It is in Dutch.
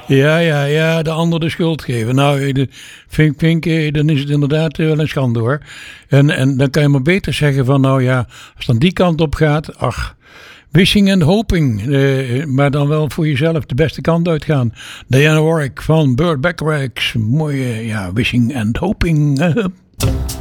Ja, de ander de schuld geven. Nou, dan is het inderdaad wel een schande hoor. En dan kan je maar beter zeggen van nou ja, als het dan die kant op gaat, ach, wishing and hoping. Maar dan wel voor jezelf de beste kant uitgaan. Diana Warwick van Burt Bacharach. Mooie, ja, wishing and hoping.